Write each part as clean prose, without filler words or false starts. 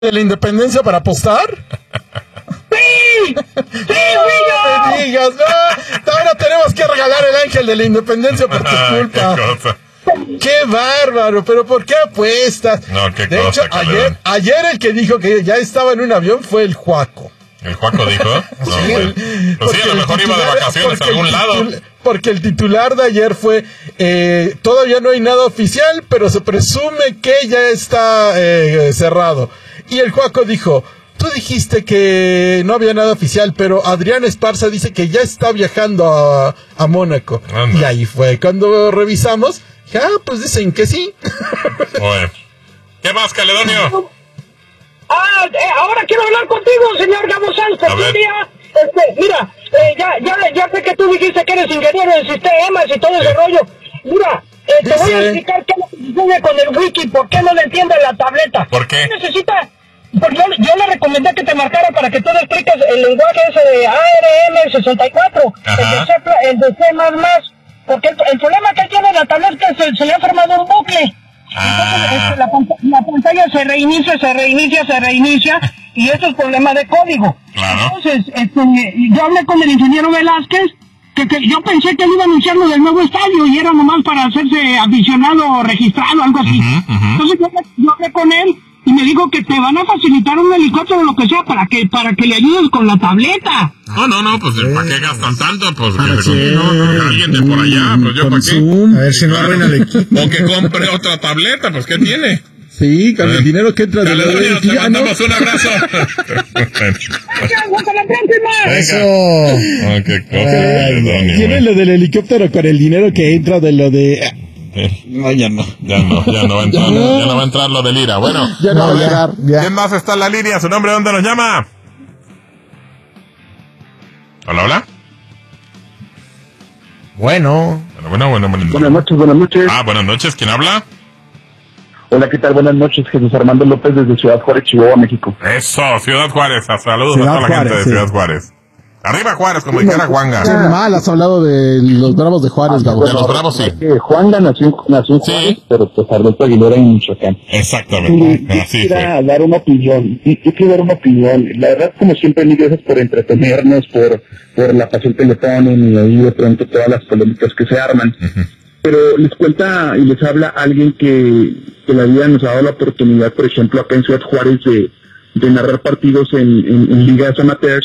de la independencia para apostar? ¡Sí! ¡Sí, No me digas, no. Ahora tenemos que regalar el ángel de la independencia por tu culpa. Qué cosa. ¡Qué bárbaro! ¿Pero por qué apuestas? No, qué de cosa, hecho, ayer el que dijo que ya estaba en un avión fue el Juaco. ¿El Juaco dijo? No, Sí, bueno. Pues sí, a lo mejor iba de vacaciones a algún lado. Porque el titular de ayer fue, todavía no hay nada oficial, pero se presume que ya está cerrado. Y el Juaco dijo, tú dijiste que no había nada oficial, pero Adrián Esparza dice que ya está viajando a Mónaco. Anda. Y ahí fue cuando revisamos, pues dicen que sí. Bueno. ¿Qué más, Caledonio? Ahora quiero hablar contigo, señor Gabo Sanz, porque un día, mira, ya sé que tú dijiste que eres ingeniero en sistemas y todo ese rollo. Mira, te voy a explicar qué sucede con el wiki, por qué no le entiende la tableta. ¿Por qué? Necesita, porque yo le recomendé que te marcara para que tú le expliques el lenguaje ese de ARM64, el de C++, porque el problema que él tiene en la tableta es que se le ha formado un bucle. Entonces, la pantalla se reinicia, y eso es problema de código. Claro. Entonces, yo hablé con el ingeniero Velázquez, que yo pensé que él iba a anunciar lo del nuevo estadio, y era nomás para hacerse aficionado o registrado, algo así. Entonces yo hablé con él, y me dijo que te van a facilitar un helicóptero o lo que sea, para que le ayudes con la tableta. No, pues ¿para qué gastan tanto? Pues que se compre alguien de por allá, pues yo para qué. A ver si no arruina el equipo. O que compre otra tableta, pues ¿qué tiene? Sí, con el dinero que entra de la Caledonio, te mandamos un abrazo. ¡Hasta la próxima! Eso. Qué cosa. Tiene lo del helicóptero con el dinero que entra de lo de... No, ya no va a entrar, ya no va a entrar lo del IRA. Bueno, Ya no va a llegar. ¿quién más está en la línea? ¿Su nombre dónde nos llama? Hola. Bueno. Bueno. Buenas noches. Buenas noches, ¿quién habla? Hola, ¿qué tal? Buenas noches, Jesús Armando López desde Ciudad Juárez, Chihuahua, México. Eso, Ciudad Juárez, saludos Ciudad a toda la gente Juárez, de Ciudad Juárez. Arriba Juárez, como dijera Juanga. Qué mal has hablado de los Bravos de Juárez, Gabo. De los Bravos, sí. Juanga nació en Juárez, pero pues Alberto Aguilera en Michoacán. Exactamente, Yo así quisiera fue. dar una opinión. Yo quiero dar una opinión. La verdad, como siempre, mil gracias por entretenernos, por la pasión que le ponen y ahí de pronto todas las polémicas que se arman. Pero les cuenta y les habla alguien que la vida nos ha dado la oportunidad, por ejemplo, acá en Ciudad Juárez, de narrar partidos en ligas amateurs,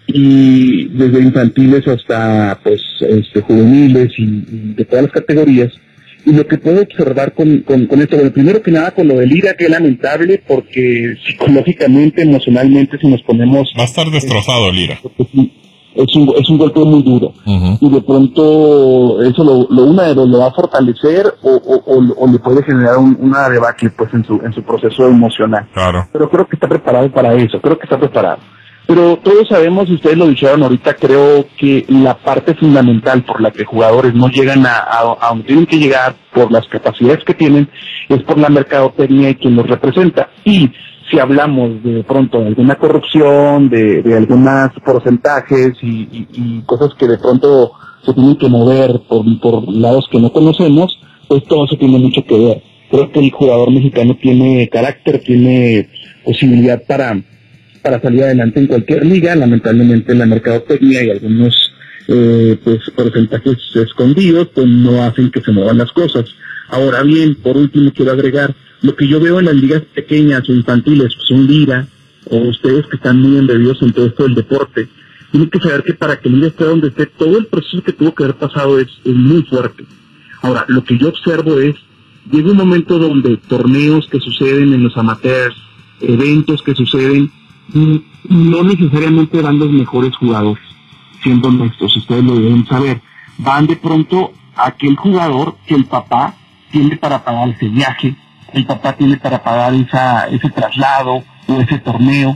y desde infantiles hasta pues juveniles y de todas las categorías. Y lo que puedo observar con esto, bueno, primero que nada con lo del IRA, que es lamentable porque psicológicamente, emocionalmente, si nos ponemos... Va a estar destrozado el IRA. Es un golpe muy duro. Y de pronto eso lo va a fortalecer o le puede generar una debacle pues en su proceso emocional. Claro. Pero creo que está preparado para eso, Pero todos sabemos, y ustedes lo dijeron ahorita, creo que la parte fundamental por la que jugadores no llegan a donde tienen que llegar por las capacidades que tienen es por la mercadotecnia y quien los representa. Y si hablamos de pronto de alguna corrupción, de algunos porcentajes y cosas que de pronto se tienen que mover por lados que no conocemos, pues todo eso tiene mucho que ver. Creo que el jugador mexicano tiene carácter, tiene posibilidad para salir adelante en cualquier liga. Lamentablemente la mercadotecnia y algunos pues porcentajes escondidos pues no hacen que se muevan las cosas. Ahora bien, por último quiero agregar, lo que yo veo en las ligas pequeñas o infantiles, pues un Lira, o ustedes que están muy embebidos en todo esto del deporte, tienen que saber que para que el Lira esté donde esté, todo el proceso que tuvo que haber pasado es muy fuerte. Ahora, lo que yo observo es, llega un momento donde torneos que suceden en los amateurs, eventos que suceden, no necesariamente van los mejores jugadores, siendo honestos, ustedes lo deben saber. Van de pronto a aquel jugador que el papá tiene para pagar ese viaje, el papá tiene para pagar ese traslado o ese torneo,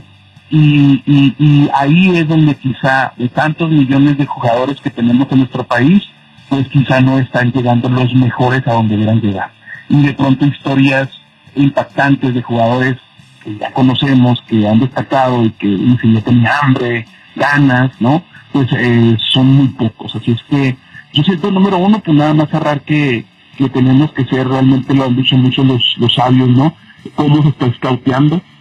y ahí es donde quizá de tantos millones de jugadores que tenemos en nuestro país, pues quizá no están llegando los mejores a donde deben llegar. Y de pronto historias impactantes de jugadores que ya conocemos, que han destacado y que ya tenía hambre, ganas, ¿no? Pues son muy pocos. Así es que yo siento, número uno, pues nada más cerrar que tenemos que ser realmente, lo han dicho mucho los sabios, ¿no? Cómo se está scouteando,